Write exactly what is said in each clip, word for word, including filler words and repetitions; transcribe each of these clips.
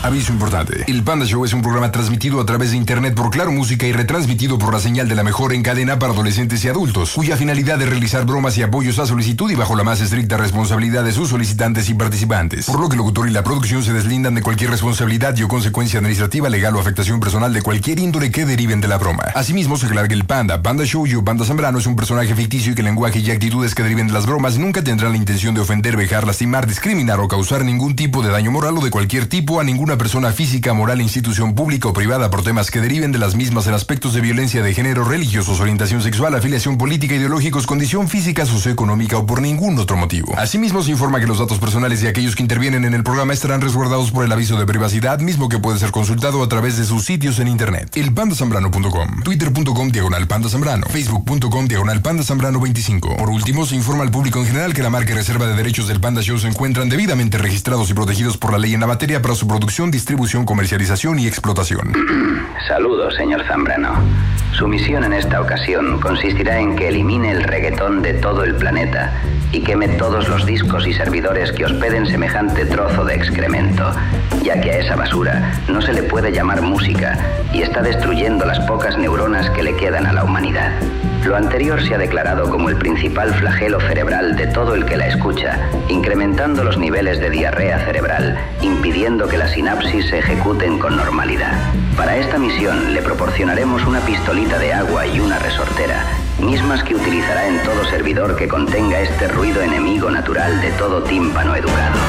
Aviso importante. El Panda Show es un programa transmitido a través de internet por Claro Música y retransmitido por la señal de la mejor en cadena para adolescentes y adultos, cuya finalidad es realizar bromas y apoyos a solicitud y bajo la más estricta responsabilidad de sus solicitantes y participantes. Por lo que el locutor y la producción se deslindan de cualquier responsabilidad y o consecuencia administrativa, legal o afectación personal de cualquier índole que deriven de la broma. Asimismo, se aclara que el Panda, Panda Show y o Panda Zambrano es un personaje ficticio y que el lenguaje y actitudes que deriven de las bromas nunca tendrán la intención de ofender, vejar, lastimar, discriminar o causar ningún tipo de daño moral o de cualquier tipo a ninguna persona física, moral, institución pública o privada por temas que deriven de las mismas en aspectos de violencia de género, religiosos, orientación sexual, afiliación política, ideológicos, condición física, socioeconómica o por ningún otro motivo. Asimismo, se informa que los datos personales de aquellos que intervienen en el programa estarán resguardados por el aviso de privacidad, mismo que puede ser consultado a través de sus sitios en internet. el panda zambrano punto com, twitter punto com diagonal panda zambrano, facebook punto com diagonal panda zambrano veinticinco. Por último, se informa al público en general que la marca y reserva de derechos del Panda Show se encuentran debidamente registrados y protegidos por la ley en la materia para su producción, distribución, comercialización y explotación. Saludos, señor Zambrano. Su misión en esta ocasión consistirá en que elimine el reggaetón de todo el planeta y queme todos los discos y servidores que hospeden semejante trozo de excremento, ya que a esa basura no se le puede llamar música y está destruyendo las pocas neuronas que le quedan a la humanidad. Lo anterior se ha declarado como el principal flagelo cerebral de todo el que la escucha, incrementando los niveles de diarrea cerebral, impidiendo que las sinapsis se ejecuten con normalidad. Para esta misión le proporcionaremos una pistolita de agua y una resortera, mismas que utilizará en todo servidor que contenga este ruido enemigo natural de todo tímpano educado.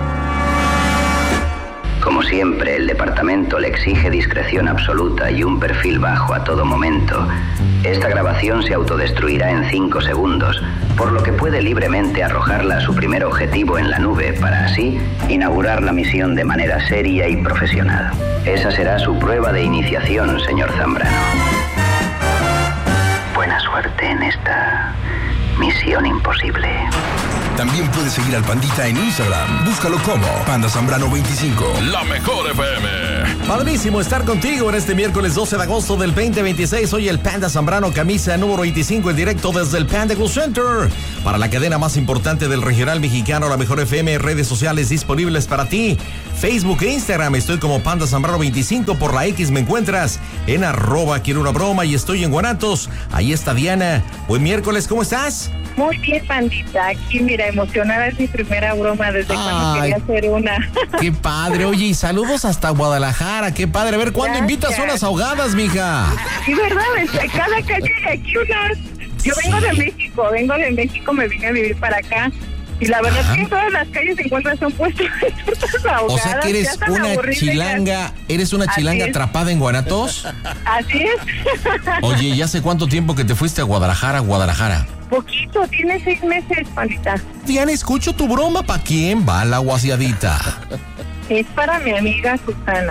Como siempre, el departamento le exige discreción absoluta y un perfil bajo a todo momento. Esta grabación se autodestruirá en cinco segundos, por lo que puede libremente arrojarla a su primer objetivo en la nube para así inaugurar la misión de manera seria y profesional. Esa será su prueba de iniciación, señor Zambrano. Buena suerte en esta misión imposible. También puedes seguir al Pandita en Instagram. Búscalo como Panda Zambrano veinticinco. La mejor F M. Padrísimo estar contigo en este miércoles doce de agosto del veinte veintiséis. Soy el Panda Zambrano, camisa número veinticinco, en directo desde el Panda Go Center. Para la cadena más importante del regional mexicano, la mejor F M, redes sociales disponibles para ti. Facebook e Instagram, estoy como Panda Zambrano veinticinco. Por la X me encuentras en arroba quiero una broma y estoy en Guanatos. Ahí está Diana. Buen miércoles, ¿cómo estás? Muy bien, Pandita. Aquí, mira, emocionada, es mi primera broma desde Ay, cuando quería hacer una. Qué padre. Oye, y saludos hasta Guadalajara. Qué padre. A ver, ¿cuándo Gracias. invitas unas ahogadas, mija? Sí, ¿verdad? Cada calle aquí unas. Yo vengo de México, vengo de México, me vine a vivir para acá. Y la verdad Ajá. es que en todas las calles se encuentran son puestos de tortas ahogadas. O sea que eres una chilanga, eres una chilanga Así atrapada en Guanatos. Así es. Oye, ¿y hace cuánto tiempo que te fuiste a Guadalajara, Guadalajara? Poquito, tiene seis meses, Pandita. Diana, escucho tu broma. ¿Para quién va la guasiadita? Es para mi amiga Susana.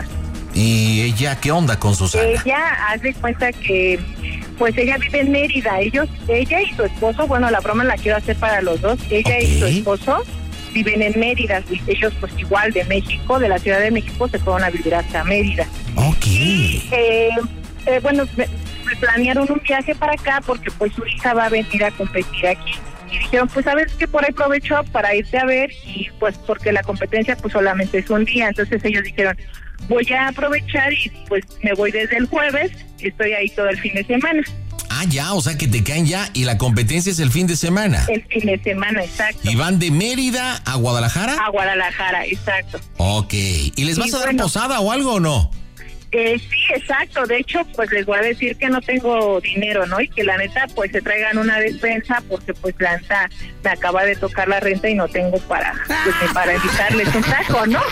¿Y ella qué onda con Susana? Ella hace cuenta que, pues ella vive en Mérida. Ellos, ella y su esposo, bueno, la broma la quiero hacer para los dos. Ella okay. y su esposo viven en Mérida. Ellos, pues igual de México, de la Ciudad de México, se fueron a vivir hasta Mérida. Ok. Y, eh, eh, bueno, me, me planearon un viaje para acá porque pues su hija va a venir a competir aquí. Y dijeron, pues sabes que por ahí aprovecho para irte a ver, y pues porque la competencia pues solamente es un día. Entonces ellos dijeron, voy a aprovechar y pues me voy desde el jueves, estoy ahí todo el fin de semana. Ah, ya, o sea que te caen ya y la competencia es el fin de semana. El fin de semana, exacto. ¿Y van de Mérida a Guadalajara? A Guadalajara, exacto. Ok, ¿y les vas sí, a dar bueno, posada o algo o no? Eh, sí, exacto. De hecho, pues les voy a decir que no tengo dinero, ¿no? Y que la neta, pues se traigan una despensa porque pues la neta me acaba de tocar la renta y no tengo para, pues ni para invitarles un taco, ¿no?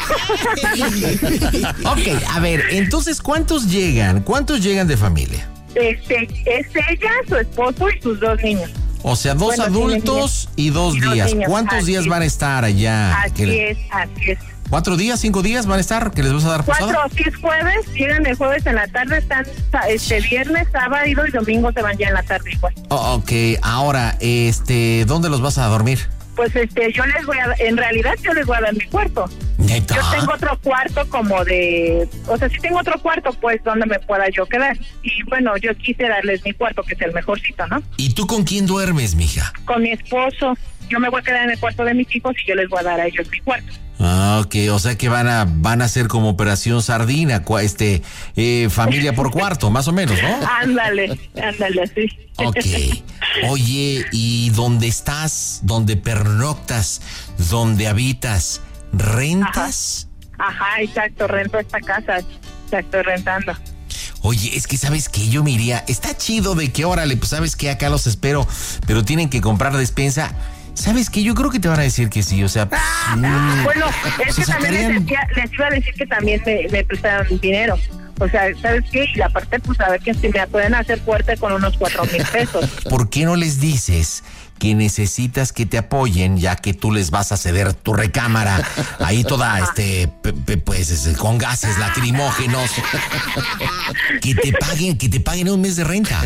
Ok, a ver, entonces, ¿cuántos llegan? ¿Cuántos llegan de familia? Este, es ella, su esposo y sus dos niños. O sea, dos bueno, adultos y dos y días. Dos ¿Cuántos así días es. van a estar allá? Así le... es, así es. ¿Cuatro días, cinco días van a estar? ¿Que les vas a dar posada? Cuatro, si es jueves, llegan el jueves en la tarde, están este viernes, sábado y domingo se van ya en la tarde igual. Oh, ok, ahora, este, ¿dónde los vas a dormir? Pues este, yo les voy a, en realidad yo les voy a dar mi cuarto. ¿Neta? Yo tengo otro cuarto como de, o sea, sí tengo otro cuarto pues donde me pueda yo quedar. Y bueno, yo quise darles mi cuarto, que es el mejorcito, ¿no? ¿Y tú con quién duermes, mija? Con mi esposo. Yo me voy a quedar en el cuarto de mis hijos y yo les voy a dar a ellos mi cuarto. Ah, ok, o sea que van a van a ser como operación sardina, cua- este eh, familia por cuarto, más o menos, ¿no? Ándale, ándale, así. Ok. Oye, ¿y dónde estás? ¿Dónde pernoctas? ¿Dónde habitas? ¿Rentas? Ajá, Ajá, exacto, rento esta casa, la estoy rentando. Oye, es que sabes que yo me iría, está chido de que órale, pues sabes que acá los espero, pero tienen que comprar despensa. ¿Sabes qué? Yo creo que te van a decir que sí, o sea... Pues, Ah, bueno, es se que también les, sacarían- decía- les iba a decir que también me, me prestaron dinero. O sea, ¿sabes qué? Y aparte, pues a ver que si me pueden hacer fuerte con unos cuatro mil pesos. ¿Por qué no les dices que necesitas que te apoyen, ya que tú les vas a ceder tu recámara ahí toda, este, pe- pe- pues, este, con gases lacrimógenos? Que te paguen, que te paguen un mes de renta.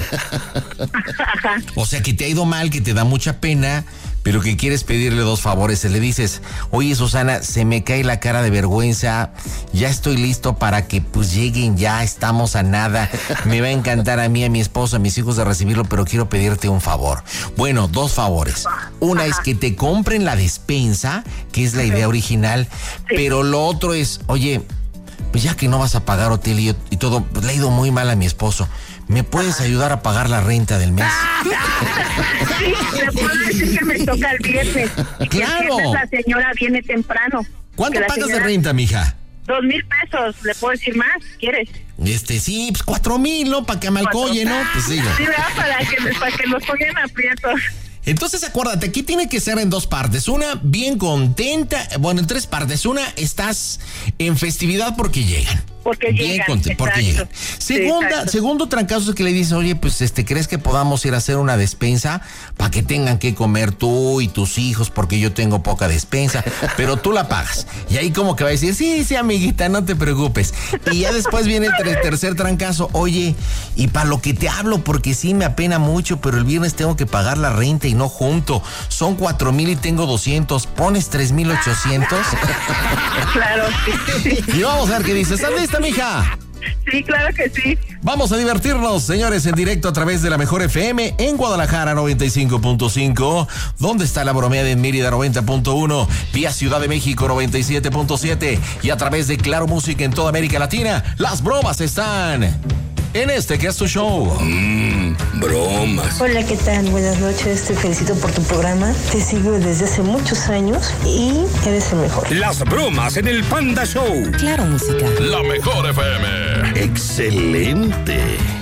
O sea, que te ha ido mal, que te da mucha pena, pero que quieres pedirle dos favores. Le dices, oye, Susana, se me cae la cara de vergüenza, ya estoy listo para que pues lleguen, ya estamos a nada. Me va a encantar a mí, a mi esposo, a mis hijos de recibirlo, pero quiero pedirte un favor. Bueno, dos favores. Una es que te compren la despensa, que es la idea original, pero lo otro es, oye, pues ya que no vas a pagar hotel y, y todo, pues le ha ido muy mal a mi esposo. ¿Me puedes ayudar a pagar la renta del mes? Sí, le puedo decir que me toca el viernes. Y que ¡Claro! el viernes la señora viene temprano. ¿Cuánto Que la pagas de señora- renta, mija? Dos mil pesos, ¿le puedo decir más? ¿Quieres? Este, sí, pues cuatro mil, ¿no? Para que me alcoye, ¿no? Pues digo. Sí, ¿verdad? Para que, para que los pongan aprietos. Entonces acuérdate, aquí tiene que ser en dos partes. Una, bien contenta. Bueno, en tres partes. Una, estás en festividad porque llegan. Porque bien llegan, contenta, porque exacto. llegan. Sí, Segunda, exacto. segundo trancazo es que le dices, oye, pues este, ¿crees que podamos ir a hacer una despensa para que tengan que comer tú y tus hijos? Porque yo tengo poca despensa, pero tú la pagas. Y ahí como que va a decir, sí, sí, amiguita, no te preocupes. Y ya después viene el ter- tercer trancazo, oye, y para lo que te hablo, porque sí me apena mucho, pero el viernes tengo que pagar la renta y no junto. Son cuatro mil y tengo doscientos. ¿Pones tres mil ochocientos? Claro, sí. Y vamos a ver qué dices. ¿Estás lista, mija? Sí, claro que sí. Vamos a divertirnos, señores, en directo a través de la Mejor F M en Guadalajara noventa y cinco punto cinco. ¿Dónde está la bromeada en Mérida noventa punto uno? Vía Ciudad de México noventa y siete punto siete. Y a través de Claro Música en toda América Latina, las bromas están en este que es tu show. Mmm, bromas. Hola, ¿qué tal? Buenas noches, te felicito por tu programa. Te sigo desde hace muchos años y eres el mejor. Las bromas en el Panda Show. Claro Música. La Mejor F M. Excelente.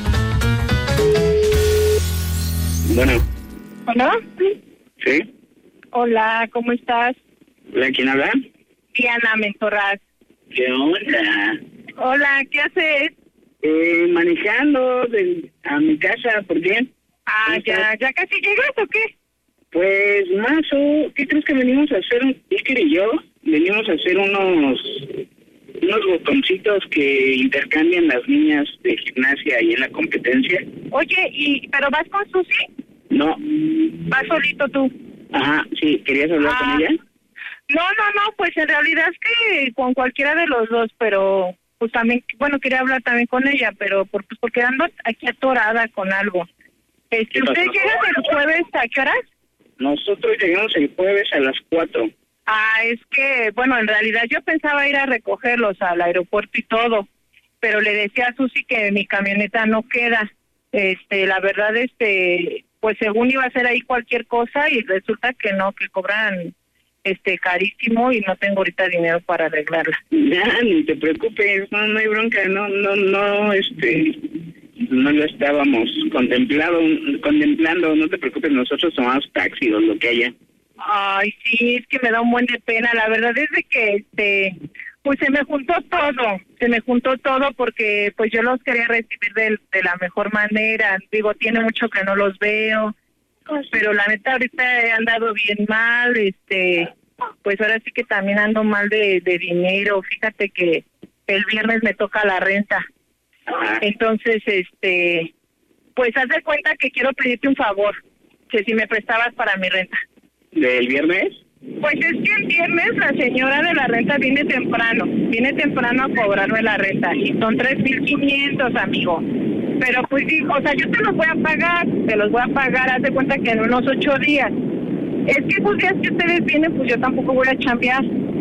Bueno, ¿Hola? ¿sí? Hola, ¿cómo estás? ¿La quién habla? Diana Mentorraz. ¿Qué onda? Hola, ¿qué haces? Eh, manejando de, a mi casa, ¿por qué? Ah, ya, ¿ya casi llegas o qué? Pues, más o... ¿Qué crees que venimos a hacer? Iker y yo venimos a hacer unos... unos botoncitos que intercambian las niñas de gimnasia ahí en la competencia. Oye, ¿y pero vas con Susi? No. ¿Vas solito tú? Ajá, sí, ¿querías hablar Ah. con ella? No, no, no, pues en realidad es que con cualquiera de los dos, pero pues también, bueno, quería hablar también con ella, pero por, pues porque ando aquí atorada con algo. Este, ¿Qué pasó? ¿Ustedes llegan el jueves a qué horas? Nosotros llegamos el jueves a las cuatro. Ah, es que, bueno, en realidad yo pensaba ir a recogerlos al aeropuerto y todo, pero le decía a Susi que mi camioneta no queda. Este, la verdad, este, pues según iba a ser ahí cualquier cosa y resulta que no, que cobran este carísimo y no tengo ahorita dinero para arreglarla. Ya, ni te preocupes, no, no hay bronca, no, no, no, este, no lo estábamos contemplado, contemplando, no te preocupes, nosotros tomamos taxi o lo que haya. Ay, sí, es que me da un buen de pena, la verdad es de que, este, pues se me juntó todo, se me juntó todo porque pues yo los quería recibir de, de la mejor manera, digo, tiene mucho que no los veo, pero la neta ahorita he andado bien mal, este, pues ahora sí que también ando mal de, de dinero, fíjate que el viernes me toca la renta, Ajá. entonces, este, pues haz de cuenta que quiero pedirte un favor, que si me prestabas para mi renta. ¿Del viernes? Pues es que el viernes la señora de la renta viene temprano, viene temprano a cobrarme la renta y son tres mil quinientos, amigo. Pero pues digo, o sea, yo te los voy a pagar, te los voy a pagar, haz de cuenta que en unos ocho días. Es que esos días que ustedes vienen, pues yo tampoco voy a chambear.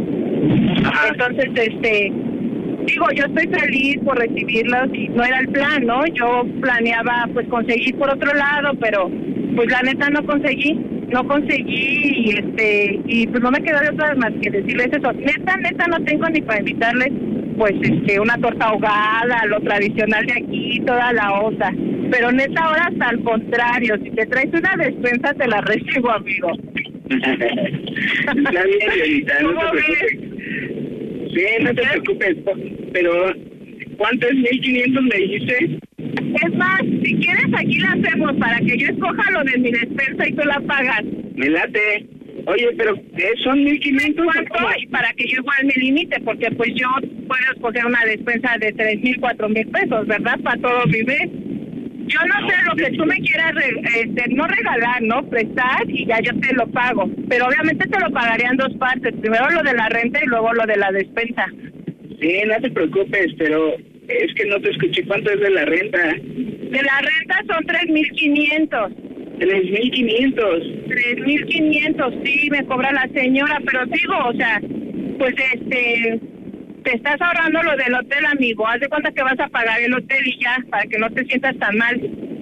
Ajá. Entonces, este, digo, yo estoy feliz por recibirlos y no era el plan, ¿no? Yo planeaba, pues, conseguir por otro lado, pero, pues, la neta no conseguí, no conseguí y, este, y pues no me quedó de otra más que decirles eso. Neta, neta no tengo ni para invitarles, pues, este, una torta ahogada, lo tradicional de aquí, toda la osa. Pero neta, ahora hasta al contrario, si te traes una despensa te la recibo, amigo. Está bien, Dianita, no te preocupes. Sí, no te preocupes, pero ¿cuánto es mil quinientos me dijiste? Es más, si quieres aquí la hacemos para que yo escoja lo de mi despensa y tú la pagas. Me late. Oye, pero ¿son mil quinientos? Y para que yo igual me limite, porque pues yo puedo escoger una despensa de tres mil, cuatro mil pesos, ¿verdad? Para todo mi mes. Yo no sé lo que tú me quieras, re, este, no regalar, ¿no? Prestar y ya yo te lo pago. Pero obviamente te lo pagaría en dos partes. Primero lo de la renta y luego lo de la despensa. Sí, no te preocupes, pero es que no te escuché cuánto es de la renta. De la renta son tres mil quinientos. tres mil quinientos. tres mil quinientos, sí, me cobra la señora, pero digo, o sea, pues este... te estás ahorrando lo del hotel, amigo. Haz de cuenta que vas a pagar el hotel y ya, para que no te sientas tan mal.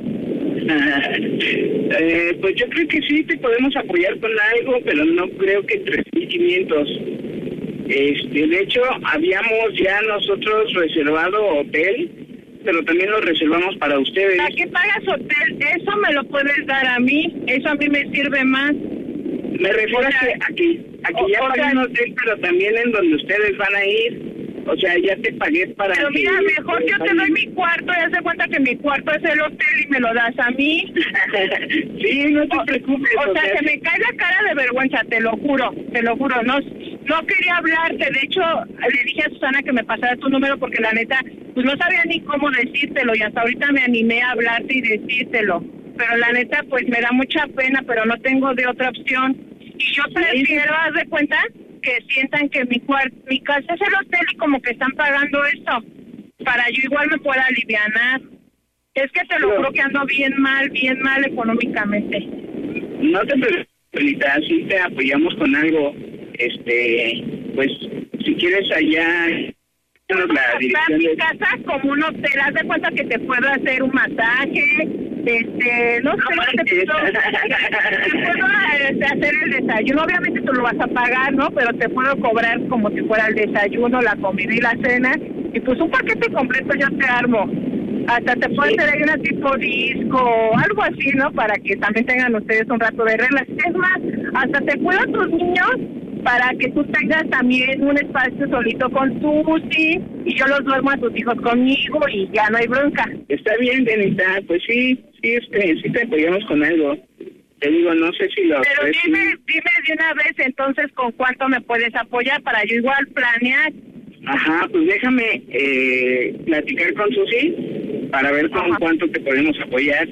eh, pues yo creo que sí te podemos apoyar con algo, pero no creo que tres mil quinientos. Este, de hecho, habíamos ya nosotros reservado hotel, pero también lo reservamos para ustedes. ¿Para qué pagas hotel? Eso me lo puedes dar a mí. Eso a mí me sirve más. Me refiero o sea, a que, a que, a que o, ya pagué un hotel, pero también en donde ustedes van a ir. O sea, ya te pagué para... Pero mira, mejor yo te doy mi cuarto y haz de cuenta que mi cuarto es el hotel y me lo das a mí. Sí, no te preocupes. O, o sea, sea, se me cae la cara de vergüenza, te lo juro, te lo juro. No, no quería hablarte, de hecho, le dije a Susana que me pasara tu número porque la neta, pues no sabía ni cómo decírtelo y hasta ahorita me animé a hablarte y decírtelo. Pero la neta, pues me da mucha pena, pero no tengo de otra opción. Y yo prefiero, haz de cuenta, que sientan que mi cuarto, mi casa es el hotel y como que están pagando esto, para yo igual me pueda alivianar. Es que te lo juro que ando bien mal, bien mal económicamente. No te preocupes, sí te apoyamos con algo, este, pues, si quieres allá... La dirección mi de... casa como un hotel, haz de cuenta que te puedo hacer un masaje, este, no, no sé, te puedo, te puedo este, hacer el desayuno, obviamente tú lo vas a pagar, ¿no? Pero te puedo cobrar como si fuera el desayuno, la comida y la cena, y pues un paquete completo yo te armo. Hasta te puedo sí. hacer ahí una tipo disco, algo así, ¿no? Para que también tengan ustedes un rato de reglas. Es más, hasta te cuido a tus niños para que tú tengas también un espacio solito con Susi y yo los duermo a tus hijos conmigo y ya no hay bronca. Está bien, Denita, pues sí, sí, este, sí te apoyamos con algo. Te digo, no sé si lo... Pero dime, dime de una vez entonces con cuánto me puedes apoyar para yo igual planear. Ajá, pues déjame eh, platicar con Susi para ver con Ajá. cuánto te podemos apoyar.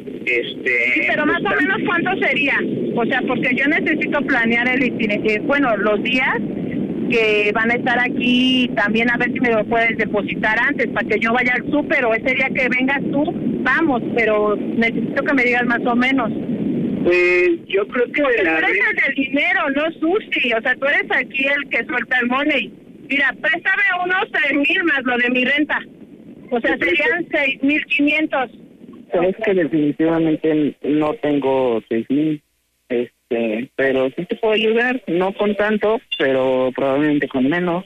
Este, sí, pero más o menos cuánto sería, o sea, porque yo necesito planear el itinerario, bueno, los días que van a estar aquí, también a ver si me lo puedes depositar antes para que yo vaya al súper o ese día que vengas tú, vamos, pero necesito que me digas más o menos. Pues yo creo que porque de la tú eres renta... el del dinero, no Susi, o sea, tú eres aquí el que suelta el money. Mira, préstame unos tres mil más lo de mi renta, o sea, serían seis mil quinientos. Es que definitivamente no tengo seis mil, este, pero sí te puedo ayudar, no con tanto, pero probablemente con menos.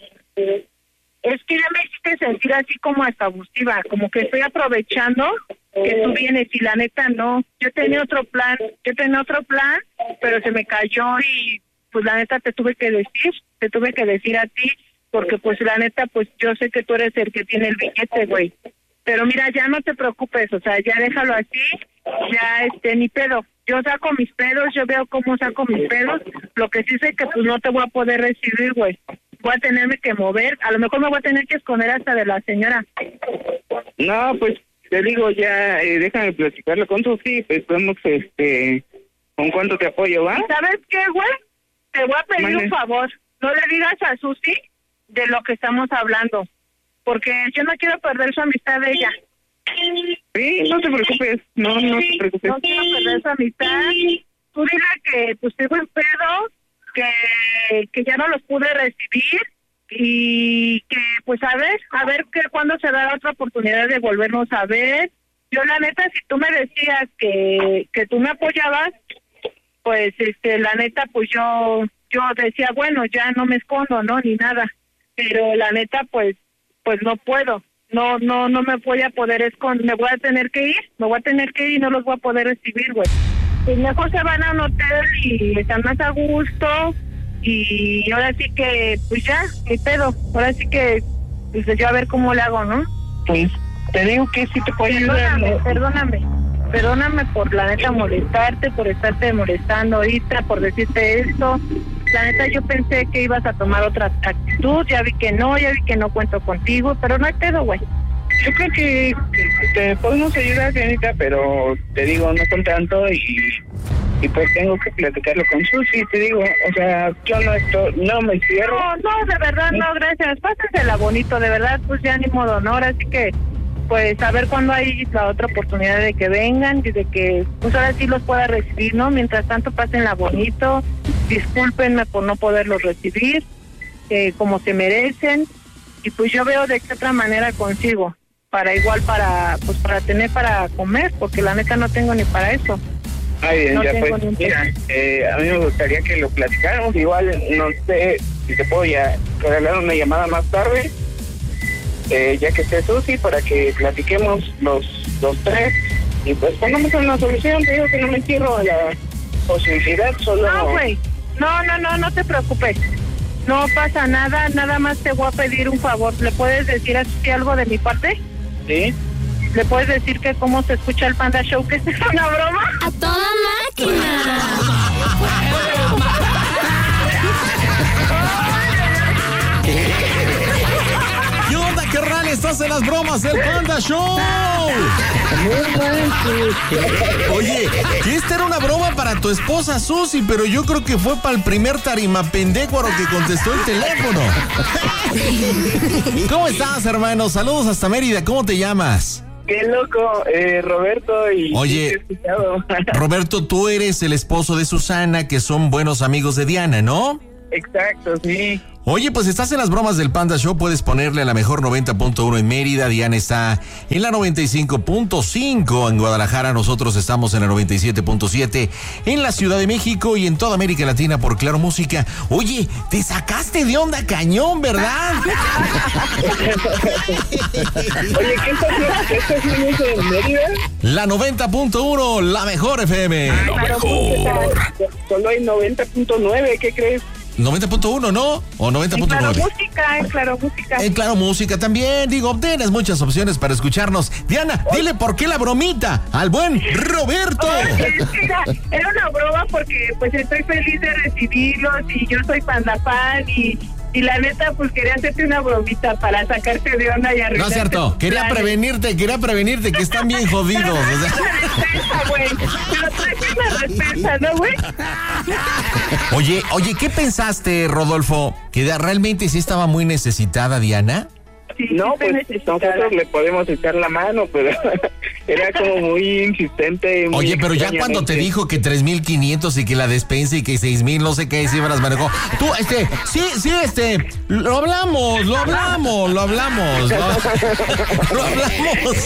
Es que ya me hiciste sentir así como hasta abusiva, como que estoy aprovechando que tú vienes y la neta no. Yo tenía otro plan, yo tenía otro plan, pero se me cayó y pues la neta te tuve que decir, te tuve que decir a ti, porque pues la neta pues yo sé que tú eres el que tiene el billete, güey. Pero mira, ya no te preocupes, o sea, ya déjalo así, ya este, ni pedo. Yo saco mis pedos, yo veo cómo saco mis pedos, lo que sí sé que pues no te voy a poder recibir, güey. Voy a tenerme que mover, a lo mejor me voy a tener que esconder hasta de la señora. No, pues te digo, ya eh, déjame platicarlo con Susi, pues podemos, este, ¿con cuánto te apoyo, va? ¿Sabes qué, güey? Te voy a pedir Mane. un favor, no le digas a Susi de lo que estamos hablando. Porque yo no quiero perder su amistad de ella. Sí, no te preocupes, no, no sí, te preocupes. No quiero perder su amistad. Tú dile que pues tengo un pedo, que, que ya no los pude recibir y que pues a ver, a ver que cuándo se da otra oportunidad de volvernos a ver. Yo la neta, si tú me decías que, que tú me apoyabas, pues este la neta pues yo yo decía, bueno, ya no me escondo, no, ni nada, pero la neta pues pues no puedo. No, no, no me voy a poder esconder, me voy a tener que ir, me voy a tener que ir y no los voy a poder recibir, güey. Pues mejor se van a un hotel y están más a gusto y ahora sí que, pues ya, mi pedo, ahora sí que, pues yo a ver cómo le hago, ¿no? Pues te digo que sí te puedo ayudar. Perdóname, perdóname, perdóname por la neta molestarte, por estarte molestando ahorita, por decirte esto. La neta yo pensé que ibas a tomar otra actitud, ya vi que no, ya vi que no cuento contigo, pero no hay pedo, güey. Yo creo que te podemos ayudar, Dianita, pero te digo, no con tanto y, y pues tengo que platicarlo con Susi, te digo, o sea, yo no estoy, no me cierro. No, no, de verdad, no, gracias, pásensela bonito, de verdad, pues ya ni modo, ¿no? Ahora sí que, pues a ver cuándo hay la otra oportunidad de que vengan y de que, pues ahora sí los pueda recibir, ¿no? Mientras tanto, pásenla bonito, discúlpenme por no poderlos recibir, eh, como se merecen, y pues yo veo de qué otra manera consigo, para igual, para, pues para tener para comer, porque la neta no tengo ni para eso. Ay, bien, no ya tengo pues, ni un mira, eh, a mí me gustaría que lo platicáramos, igual, no sé si te puedo ya regalar una llamada más tarde, eh, ya que esté Susi, para que platiquemos los, los tres, y pues pongamos una solución. Te digo que no me cierro a la posibilidad, solo... No, güey, no, no, no, no te preocupes. No pasa nada, nada más te voy a pedir un favor. ¿Le puedes decir así algo de mi parte? ¿Sí? ¿Le puedes decir que cómo se escucha el Panda Show, que esto es una broma? ¡A toda máquina! ¿Qué onda, carnal? Estás en las bromas del Panda Show. Oye, que esta era una broma para tu esposa Susi, pero yo creo que fue para el primer tarimapendécuaro que contestó el teléfono. ¿Cómo estás, hermano? Saludos hasta Mérida. ¿Cómo te llamas? Qué loco, eh, Roberto y... Oye, Roberto, tú eres el esposo de Susana, que son buenos amigos de Diana, ¿no? Exacto, sí. Oye, pues estás en las bromas del Panda Show, puedes ponerle a la mejor noventa punto uno en Mérida, Diana está en la noventa y cinco punto cinco en Guadalajara, nosotros estamos en la noventa y siete punto siete en la Ciudad de México y en toda América Latina por Claro Música. Oye, te sacaste de onda cañón, ¿verdad? Oye, ¿qué estás, qué estás haciendo en Mérida? La noventa punto uno, la mejor F M. Ah, la mejor. Solo hay noventa punto nueve, ¿qué crees? noventa punto uno, ¿no? ¿O noventa punto nueve? Claro Música, en Claro Música. En Claro Música también, digo, tienes muchas opciones para escucharnos. Diana, dile por qué la bromita al buen Roberto. Oye, mira, era una broma porque pues estoy feliz de recibirlos y yo soy Panda fan y... Y la neta, pues quería hacerte una bromita para sacarte de onda y arreglarte. No es cierto, quería planes. prevenirte, quería prevenirte que están bien jodidos. O sea. Respeta, güey. Pero traes la respeta, ¿no, güey? Oye, oye, ¿qué pensaste, Rodolfo? ¿Que de- realmente sí estaba muy necesitada Diana? Sí, No, sí, pues necesitada. nosotros le podemos echar la mano, pero era como muy insistente. Muy Oye, pero ya cuando te extrañamente. dijo que tres mil quinientos y que la despensa y que seis mil, no sé qué cifras manejó. Tú, este, sí, sí, este, lo hablamos, lo hablamos, lo hablamos, lo, lo hablamos.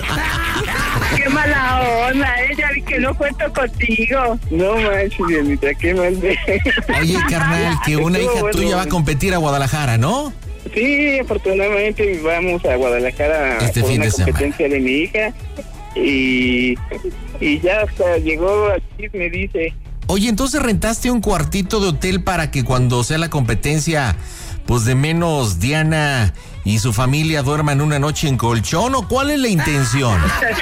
Qué mala onda, eh. Ya vi que no cuento contigo. No manches, Dianita, qué mal de... Oye, carnal, que una Estuvo hija bueno. tuya va a competir a Guadalajara, ¿no? Sí, afortunadamente vamos a Guadalajara Este por fin una de semana. competencia de mi hija y, y ya hasta llegó aquí, me dice... Oye, entonces rentaste un cuartito de hotel para que cuando sea la competencia, pues de menos Diana y su familia duerman una noche en colchón, ¿o cuál es la intención?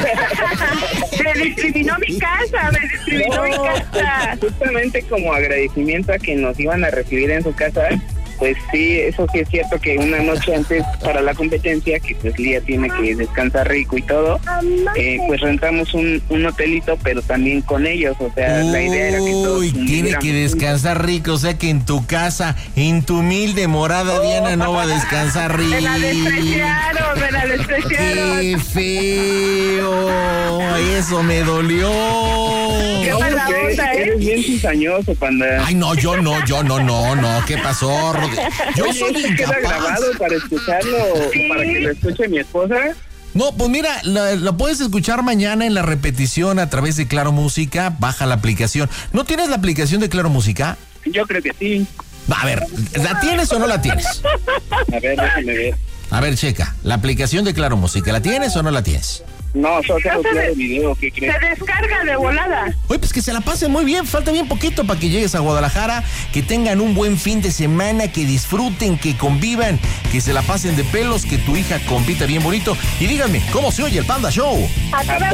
Me discriminó mi casa, me discriminó mi No, casa. pues, justamente como agradecimiento a que nos iban a recibir en su casa, pues sí, eso sí es cierto que una noche antes para la competencia, que pues Lía tiene que descansar rico y todo, eh, pues rentamos un, un hotelito, pero también con ellos, o sea, la idea era que todos Uy, tiene viviéramos que juntos. descansar rico, o sea que en tu casa, en tu humilde morada, Diana no va a descansar rico. Me la despreciaron, me la despreciaron. ¡Qué feo! Eso me dolió. Qué mala Porque onda, ¿eh? eres bien cizañoso, panda. Ay, no, yo no, yo no, no, no. ¿Qué pasó, no, yo Oye, soy ¿eso queda incapaz. grabado para escucharlo o Sí. para que lo escuche mi esposa? No, pues mira, lo, lo puedes escuchar mañana en la repetición a través de Claro Música. Baja la aplicación. ¿No tienes la aplicación de Claro Música? Yo creo que sí. A ver, ¿la tienes o no la tienes? A ver, déjame ver. A ver, checa. La aplicación de Claro Música, ¿la tienes o no la tienes? No, solo tengo No se claro ve- video, ¿qué crees? Se descarga de volada. Oye, pues que se la pasen muy bien, falta bien poquito para que llegues a Guadalajara, que tengan un buen fin de semana, que disfruten, que convivan, que se la pasen de pelos, que tu hija compita bien bonito. Y díganme, ¿cómo se oye el Panda Show? A toda